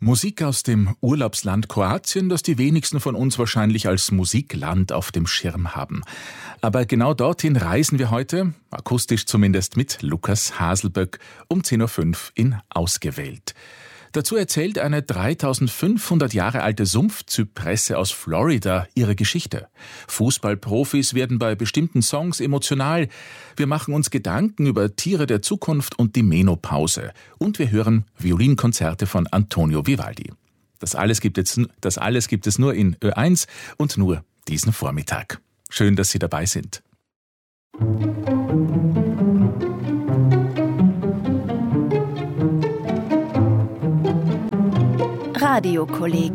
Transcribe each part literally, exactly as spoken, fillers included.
Musik aus dem Urlaubsland Kroatien, das die wenigsten von uns wahrscheinlich als Musikland auf dem Schirm haben. Aber genau dorthin reisen wir heute, akustisch zumindest, mit Lukas Haselböck um zehn Uhr fünf in Ausgewählt. Dazu erzählt eine dreitausendfünfhundert Jahre alte Sumpfzypresse aus Florida ihre Geschichte. Fußballprofis werden bei bestimmten Songs emotional. Wir machen uns Gedanken über Tiere der Zukunft und die Menopause. Und wir hören Violinkonzerte von Antonio Vivaldi. Das alles gibt es, das alles gibt es nur in Ö eins und nur diesen Vormittag. Schön, dass Sie dabei sind. Radiokolleg.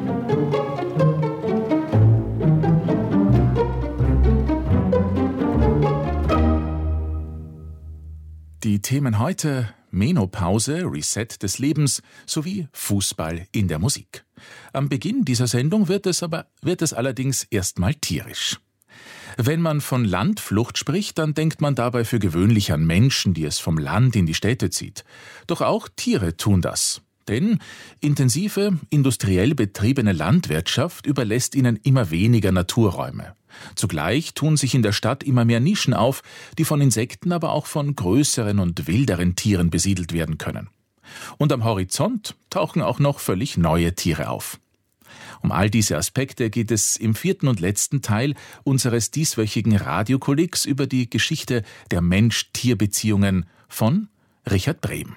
Die Themen heute: Menopause, Reset des Lebens sowie Fußball in der Musik. Am Beginn dieser Sendung wird es aber wird es allerdings erstmal tierisch. Wenn man von Landflucht spricht, dann denkt man dabei für gewöhnlich an Menschen, die es vom Land in die Städte zieht. Doch auch Tiere tun das. Denn intensive, industriell betriebene Landwirtschaft überlässt ihnen immer weniger Naturräume. Zugleich tun sich in der Stadt immer mehr Nischen auf, die von Insekten, aber auch von größeren und wilderen Tieren besiedelt werden können. Und am Horizont tauchen auch noch völlig neue Tiere auf. Um all diese Aspekte geht es im vierten und letzten Teil unseres dieswöchigen Radiokollegs über die Geschichte der Mensch-Tier-Beziehungen von Richard Brehm.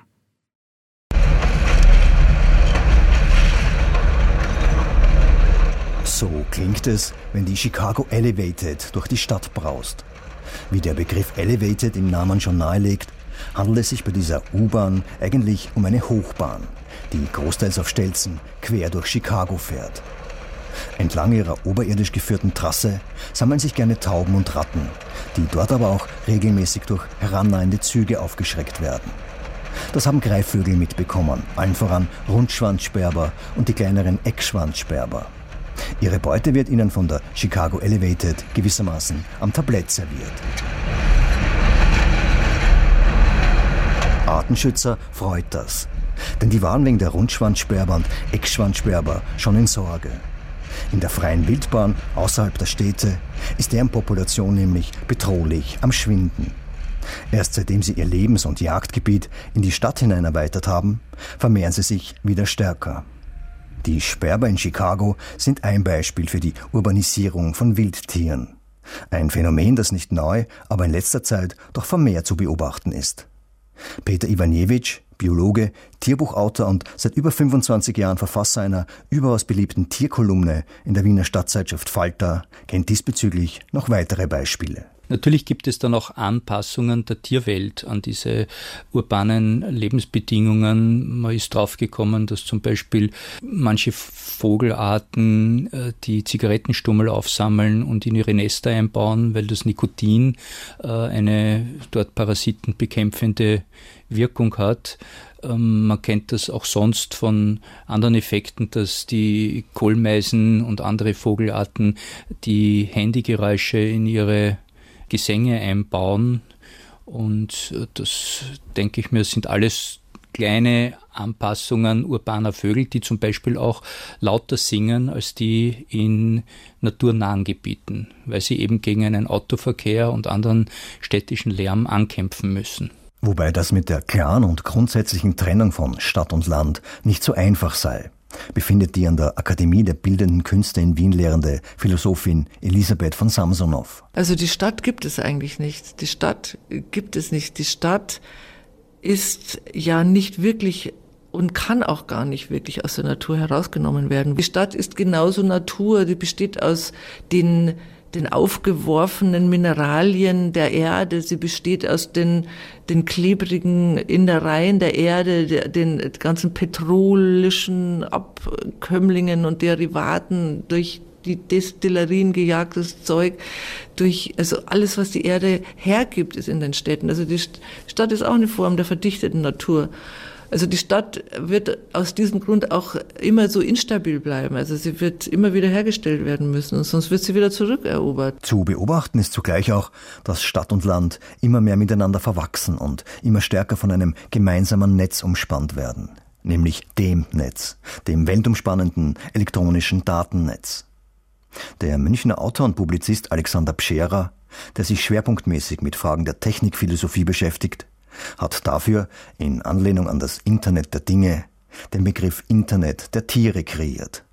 So klingt es, wenn die Chicago Elevated durch die Stadt braust. Wie der Begriff Elevated im Namen schon nahelegt, handelt es sich bei dieser U-Bahn eigentlich um eine Hochbahn, die großteils auf Stelzen quer durch Chicago fährt. Entlang ihrer oberirdisch geführten Trasse sammeln sich gerne Tauben und Ratten, die dort aber auch regelmäßig durch herannahende Züge aufgeschreckt werden. Das haben Greifvögel mitbekommen, allen voran Rundschwanzsperber und die kleineren Eckschwanzsperber. Ihre Beute wird ihnen von der Chicago Elevated gewissermaßen am Tablett serviert. Artenschützer freut das, denn die waren wegen der Rundschwanzsperber und Eckschwanzsperber schon in Sorge. In der freien Wildbahn außerhalb der Städte ist deren Population nämlich bedrohlich am Schwinden. Erst seitdem sie ihr Lebens- und Jagdgebiet in die Stadt hinein erweitert haben, vermehren sie sich wieder stärker. Die Sperber in Chicago sind ein Beispiel für die Urbanisierung von Wildtieren. Ein Phänomen, das nicht neu, aber in letzter Zeit doch vermehrt zu beobachten ist. Peter Iwanjewitsch, Biologe, Tierbuchautor und seit über fünfundzwanzig Jahren Verfasser einer überaus beliebten Tierkolumne in der Wiener Stadtzeitschrift Falter, kennt diesbezüglich noch weitere Beispiele. Natürlich gibt es dann auch Anpassungen der Tierwelt an diese urbanen Lebensbedingungen. Man ist draufgekommen, dass zum Beispiel manche Vogelarten die Zigarettenstummel aufsammeln und in ihre Nester einbauen, weil das Nikotin eine dort parasitenbekämpfende Wirkung hat. Man kennt das auch sonst von anderen Effekten, dass die Kohlmeisen und andere Vogelarten die Handygeräusche in ihre Gesänge einbauen, und das, denke ich mir, sind alles kleine Anpassungen urbaner Vögel, die zum Beispiel auch lauter singen als die in naturnahen Gebieten, weil sie eben gegen einen Autoverkehr und anderen städtischen Lärm ankämpfen müssen. Wobei das mit der klaren und grundsätzlichen Trennung von Stadt und Land nicht so einfach sei, befindet die an der Akademie der Bildenden Künste in Wien lehrende Philosophin Elisabeth von Samsonow. Also die Stadt gibt es eigentlich nicht. Die Stadt gibt es nicht. Die Stadt ist ja nicht wirklich und kann auch gar nicht wirklich aus der Natur herausgenommen werden. Die Stadt ist genauso Natur, die besteht aus den den aufgeworfenen Mineralien der Erde, sie besteht aus den, den klebrigen Innereien der Erde, den ganzen petrolischen Abkömmlingen und Derivaten, durch die Destillerien gejagtes Zeug, durch, also alles, was die Erde hergibt, ist in den Städten. Also die Stadt ist auch eine Form der verdichteten Natur. Also die Stadt wird aus diesem Grund auch immer so instabil bleiben. Also sie wird immer wieder hergestellt werden müssen, sonst wird sie wieder zurückerobert. Zu beobachten ist zugleich auch, dass Stadt und Land immer mehr miteinander verwachsen und immer stärker von einem gemeinsamen Netz umspannt werden. nämlich dem Netz, dem weltumspannenden elektronischen Datennetz. Der Münchner Autor und Publizist Alexander Pscherer, der sich schwerpunktmäßig mit Fragen der Technikphilosophie beschäftigt, hat dafür, in Anlehnung an das Internet der Dinge, den Begriff Internet der Tiere kreiert.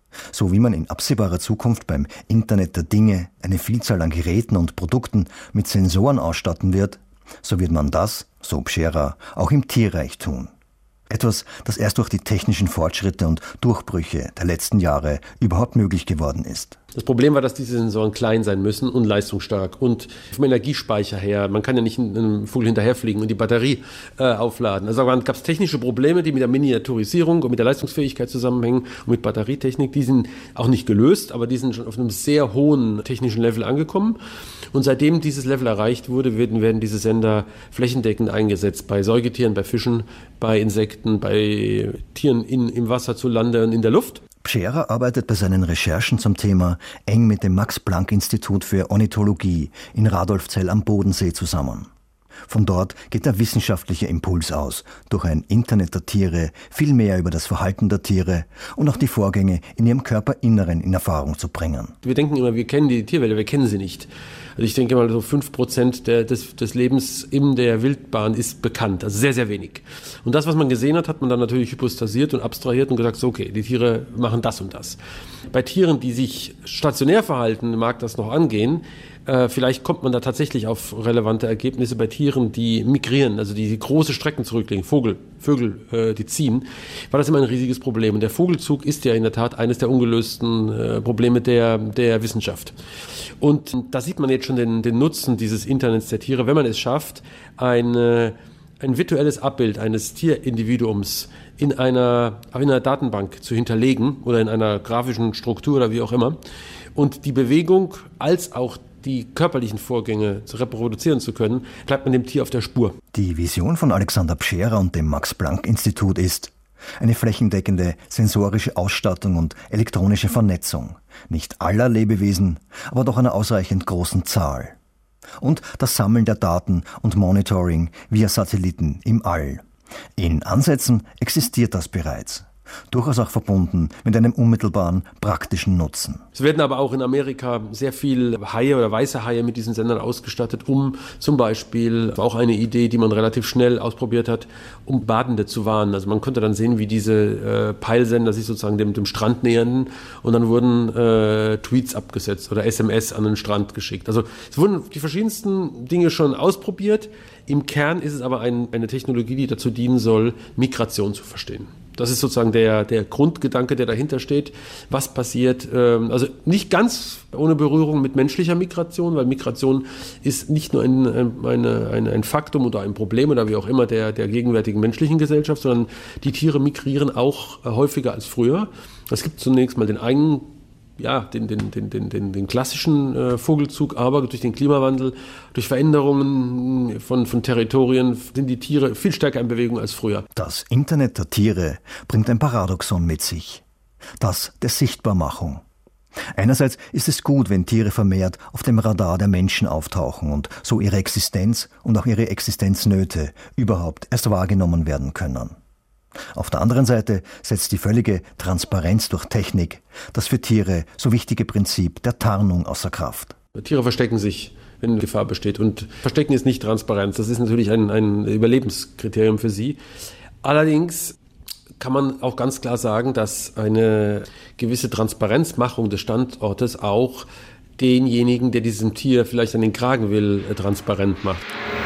So wie man in absehbarer Zukunft beim Internet der Dinge eine Vielzahl an Geräten und Produkten mit Sensoren ausstatten wird, so wird man das, so Pscherer, auch im Tierreich tun. Etwas, das erst durch die technischen Fortschritte und Durchbrüche der letzten Jahre überhaupt möglich geworden ist. Das Problem war, dass diese Sensoren klein sein müssen und leistungsstark und vom Energiespeicher her. Man kann ja nicht einem Vogel hinterherfliegen und die Batterie äh, aufladen. Also gab es technische Probleme, die mit der Miniaturisierung und mit der Leistungsfähigkeit zusammenhängen und mit Batterietechnik. Die sind auch nicht gelöst, aber die sind schon auf einem sehr hohen technischen Level angekommen. Und seitdem dieses Level erreicht wurde, werden, werden diese Sender flächendeckend eingesetzt. Bei Säugetieren, bei Fischen, bei Insekten, bei Tieren in, im Wasser, zu Lande und in der Luft. Pscherer arbeitet bei seinen Recherchen zum Thema eng mit dem Max-Planck-Institut für Ornithologie in Radolfzell am Bodensee zusammen. Von dort geht der wissenschaftliche Impuls aus, durch ein Internet der Tiere viel mehr über das Verhalten der Tiere und auch die Vorgänge in ihrem Körperinneren in Erfahrung zu bringen. Wir denken immer, wir kennen die Tierwelt, wir kennen sie nicht. Also ich denke mal, so fünf Prozent der, des, des Lebens in der Wildbahn ist bekannt, also sehr, sehr wenig. Und das, was man gesehen hat, hat man dann natürlich hypostasiert und abstrahiert und gesagt, so okay, die Tiere machen das und das. Bei Tieren, die sich stationär verhalten, mag das noch angehen. Äh, vielleicht kommt man da tatsächlich auf relevante Ergebnisse bei Tieren, die migrieren, also die große Strecken zurücklegen, Vogel, Vögel, äh, die ziehen, war das immer ein riesiges Problem. Und der Vogelzug ist ja in der Tat eines der ungelösten äh, Probleme der, der Wissenschaft. Und da sieht man jetzt schon den, den Nutzen dieses Internets der Tiere, wenn man es schafft, eine, ein virtuelles Abbild eines Tierindividuums in einer, in einer Datenbank zu hinterlegen oder in einer grafischen Struktur oder wie auch immer und die Bewegung als auch die körperlichen Vorgänge zu reproduzieren zu können, bleibt man dem Tier auf der Spur. Die Vision von Alexander Pscherer und dem Max-Planck-Institut ist eine flächendeckende sensorische Ausstattung und elektronische Vernetzung, nicht aller Lebewesen, aber doch einer ausreichend großen Zahl. Und das Sammeln der Daten und Monitoring via Satelliten im All. In Ansätzen existiert das bereits. Durchaus auch verbunden mit einem unmittelbaren praktischen Nutzen. Es werden aber auch in Amerika sehr viel Haie oder weiße Haie mit diesen Sendern ausgestattet, um zum Beispiel, auch eine Idee, die man relativ schnell ausprobiert hat, um Badende zu warnen. Also man konnte dann sehen, wie diese äh, Peilsender sich sozusagen dem, dem Strand nähernden und dann wurden äh, Tweets abgesetzt oder S M S an den Strand geschickt. Also es wurden die verschiedensten Dinge schon ausprobiert. Im Kern ist es aber ein, eine Technologie, die dazu dienen soll, Migration zu verstehen. Das ist sozusagen der, der Grundgedanke, der dahinter steht. Was passiert, ähm, also nicht ganz ohne Berührung mit menschlicher Migration, weil Migration ist nicht nur ein, ein, ein, ein Faktum oder ein Problem oder wie auch immer der, der gegenwärtigen menschlichen Gesellschaft, sondern die Tiere migrieren auch äh, häufiger als früher. Es gibt zunächst mal den einen ja, den, den, den, den, den, den klassischen äh, Vogelzug, aber durch den Klimawandel, durch Veränderungen von, von Territorien sind die Tiere viel stärker in Bewegung als früher. Das Internet der Tiere bringt ein Paradoxon mit sich. Das der Sichtbarmachung. Einerseits ist es gut, wenn Tiere vermehrt auf dem Radar der Menschen auftauchen und so ihre Existenz und auch ihre Existenznöte überhaupt erst wahrgenommen werden können. Auf der anderen Seite setzt die völlige Transparenz durch Technik das für Tiere so wichtige Prinzip der Tarnung außer Kraft. Tiere verstecken sich, wenn Gefahr besteht. Und Verstecken ist nicht Transparenz. Das ist natürlich ein, ein Überlebenskriterium für sie. Allerdings kann man auch ganz klar sagen, dass eine gewisse Transparenzmachung des Standortes auch denjenigen, der diesem Tier vielleicht an den Kragen will, transparent macht.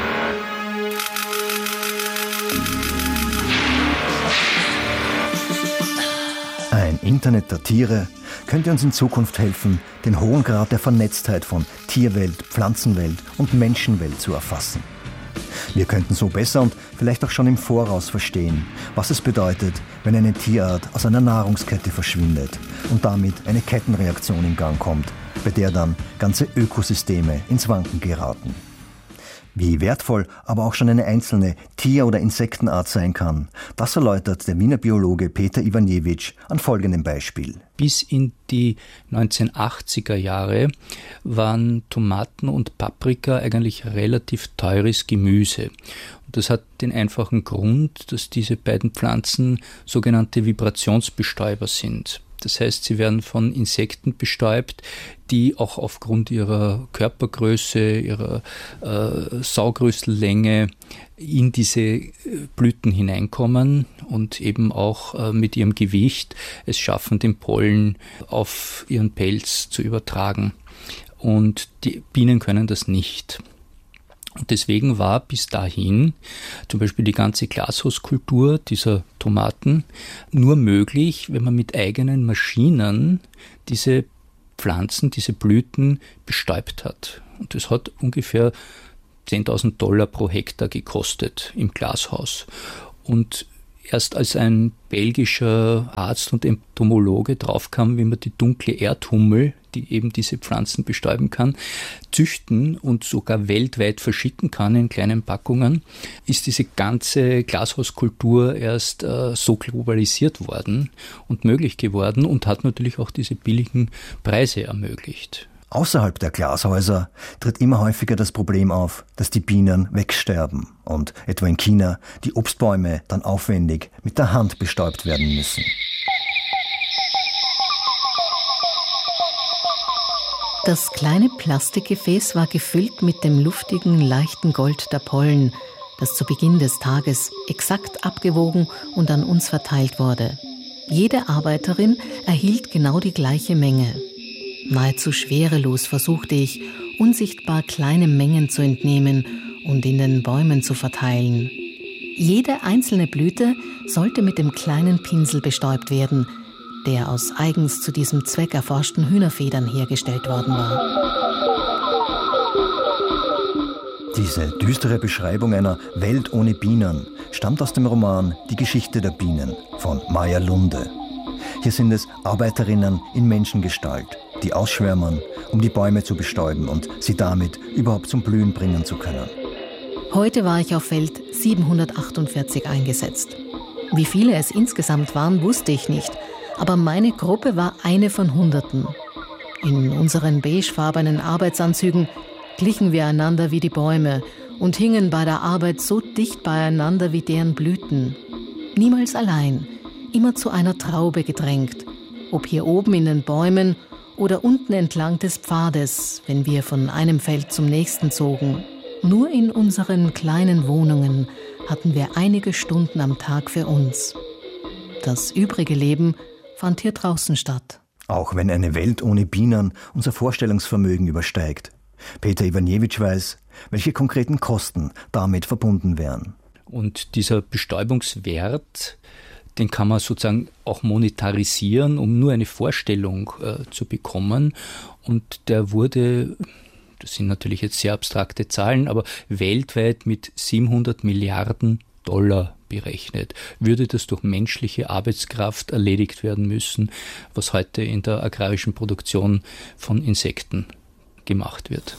Ein Internet der Tiere könnte uns in Zukunft helfen, den hohen Grad der Vernetztheit von Tierwelt, Pflanzenwelt und Menschenwelt zu erfassen. Wir könnten so besser und vielleicht auch schon im Voraus verstehen, was es bedeutet, wenn eine Tierart aus einer Nahrungskette verschwindet und damit eine Kettenreaktion in Gang kommt, bei der dann ganze Ökosysteme ins Wanken geraten. Wie wertvoll aber auch schon eine einzelne Tier- oder Insektenart sein kann, das erläutert der Wiener Biologe Peter Iwaniewicz an folgendem Beispiel. Bis in die neunzehnhundertachtziger Jahre waren Tomaten und Paprika eigentlich relativ teures Gemüse. Und das hat den einfachen Grund, dass diese beiden Pflanzen sogenannte Vibrationsbestäuber sind. Das heißt, sie werden von Insekten bestäubt, die auch aufgrund ihrer Körpergröße, ihrer äh, Saugrüssellänge in diese Blüten hineinkommen und eben auch äh, mit ihrem Gewicht es schaffen, den Pollen auf ihren Pelz zu übertragen. Und die Bienen können das nicht. Und deswegen war bis dahin zum Beispiel die ganze Glashauskultur dieser Tomaten nur möglich, wenn man mit eigenen Maschinen diese Pflanzen, diese Blüten bestäubt hat. Und das hat ungefähr zehntausend Dollar pro Hektar gekostet im Glashaus. Und erst als ein belgischer Arzt und Entomologe draufkam, wie man die dunkle Erdhummel, die eben diese Pflanzen bestäuben kann, züchten und sogar weltweit verschicken kann in kleinen Packungen, ist diese ganze Glashauskultur erst äh, so globalisiert worden und möglich geworden und hat natürlich auch diese billigen Preise ermöglicht. Außerhalb der Glashäuser tritt immer häufiger das Problem auf, dass die Bienen wegsterben und etwa in China die Obstbäume dann aufwendig mit der Hand bestäubt werden müssen. Das kleine Plastikgefäß war gefüllt mit dem luftigen, leichten Gold der Pollen, das zu Beginn des Tages exakt abgewogen und an uns verteilt wurde. Jede Arbeiterin erhielt genau die gleiche Menge. Nahezu schwerelos versuchte ich, unsichtbar kleine Mengen zu entnehmen und in den Bäumen zu verteilen. Jede einzelne Blüte sollte mit dem kleinen Pinsel bestäubt werden, der aus eigens zu diesem Zweck erforschten Hühnerfedern hergestellt worden war. Diese düstere Beschreibung einer Welt ohne Bienen stammt aus dem Roman Die Geschichte der Bienen von Maya Lunde. Hier sind es Arbeiterinnen in Menschengestalt, die ausschwärmen, um die Bäume zu bestäuben und sie damit überhaupt zum Blühen bringen zu können. Heute war ich auf Feld siebenhundertachtundvierzig eingesetzt. Wie viele es insgesamt waren, wusste ich nicht. Aber meine Gruppe war eine von Hunderten. In unseren beigefarbenen Arbeitsanzügen glichen wir einander wie die Bäume und hingen bei der Arbeit so dicht beieinander wie deren Blüten. Niemals allein, immer zu einer Traube gedrängt, ob hier oben in den Bäumen oder unten entlang des Pfades, wenn wir von einem Feld zum nächsten zogen. Nur in unseren kleinen Wohnungen hatten wir einige Stunden am Tag für uns. Das übrige Leben fand hier draußen statt. Auch wenn eine Welt ohne Bienen unser Vorstellungsvermögen übersteigt. Peter Iwaniewicz weiß, welche konkreten Kosten damit verbunden wären. Und dieser Bestäubungswert, den kann man sozusagen auch monetarisieren, um nur eine Vorstellung äh, zu bekommen. Und der wurde, das sind natürlich jetzt sehr abstrakte Zahlen, aber weltweit mit siebenhundert Milliarden Dollar berechnet. Würde das durch menschliche Arbeitskraft erledigt werden müssen, was heute in der agrarischen Produktion von Insekten gemacht wird.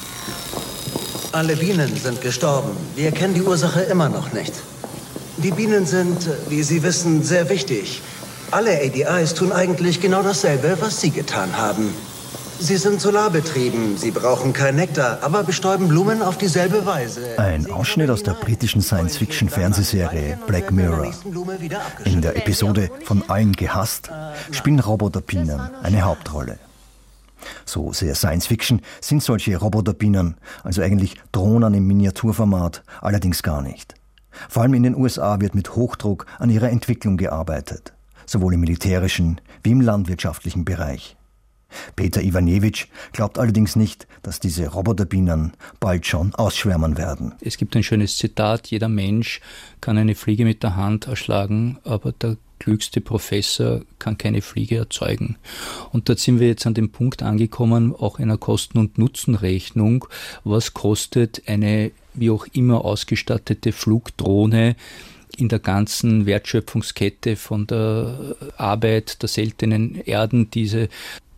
Alle Bienen sind gestorben. Wir kennen die Ursache immer noch nicht. Die Bienen sind, wie Sie wissen, sehr wichtig. Alle A D Is tun eigentlich genau dasselbe, was Sie getan haben. Sie sind solarbetrieben, sie brauchen kein Nektar, aber bestäuben Blumen auf dieselbe Weise. Ein Ausschnitt aus der britischen Science-Fiction-Fernsehserie Black Mirror. In der Episode Von allen gehasst spielen Roboterbienen eine Hauptrolle. So sehr Science-Fiction sind solche Roboterbienen, also eigentlich Drohnen im Miniaturformat, allerdings gar nicht. Vor allem in den U S A wird mit Hochdruck an ihrer Entwicklung gearbeitet, sowohl im militärischen wie im landwirtschaftlichen Bereich. Peter Iwaniewicz glaubt allerdings nicht, dass diese Roboterbienen bald schon ausschwärmen werden. Es gibt ein schönes Zitat, jeder Mensch kann eine Fliege mit der Hand erschlagen, aber der klügste Professor kann keine Fliege erzeugen. Und dort sind wir jetzt an dem Punkt angekommen, auch einer Kosten- und Nutzenrechnung. Was kostet eine wie auch immer ausgestattete Flugdrohne in der ganzen Wertschöpfungskette von der Arbeit der seltenen Erden, diese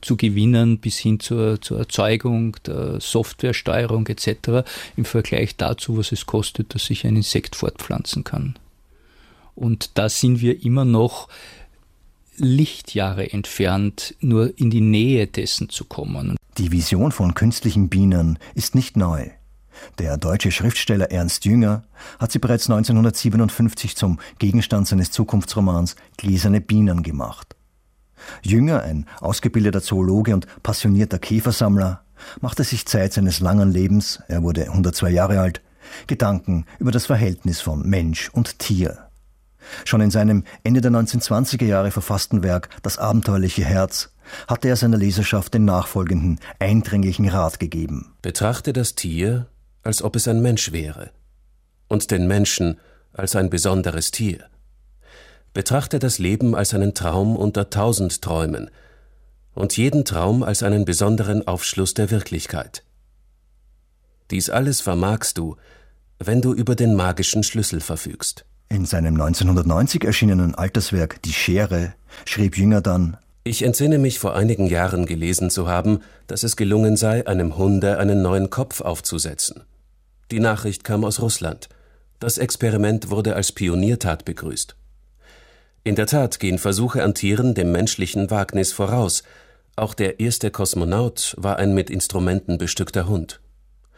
zu gewinnen bis hin zur, zur Erzeugung, der Softwaresteuerung et cetera im Vergleich dazu, was es kostet, dass sich ein Insekt fortpflanzen kann. Und da sind wir immer noch Lichtjahre entfernt, nur in die Nähe dessen zu kommen. Die Vision von künstlichen Bienen ist nicht neu. Der deutsche Schriftsteller Ernst Jünger hat sie bereits neunzehnhundertsiebenundfünfzig zum Gegenstand seines Zukunftsromans Gläserne Bienen gemacht. Jünger, ein ausgebildeter Zoologe und passionierter Käfersammler, machte sich Zeit seines langen Lebens, er wurde hundertzwei Jahre alt, Gedanken über das Verhältnis von Mensch und Tier. Schon in seinem Ende der neunzehnhundertzwanziger Jahre verfassten Werk Das abenteuerliche Herz hatte er seiner Leserschaft den nachfolgenden eindringlichen Rat gegeben. Betrachte das Tier, als ob es ein Mensch wäre, und den Menschen als ein besonderes Tier. Betrachte das Leben als einen Traum unter tausend Träumen und jeden Traum als einen besonderen Aufschluss der Wirklichkeit. Dies alles vermagst du, wenn du über den magischen Schlüssel verfügst. In seinem neunzehnhundertneunzig erschienenen Alterswerk Die Schere schrieb Jünger dann: Ich entsinne mich, vor einigen Jahren gelesen zu haben, dass es gelungen sei, einem Hunde einen neuen Kopf aufzusetzen. Die Nachricht kam aus Russland. Das Experiment wurde als Pioniertat begrüßt. In der Tat gehen Versuche an Tieren dem menschlichen Wagnis voraus. Auch der erste Kosmonaut war ein mit Instrumenten bestückter Hund.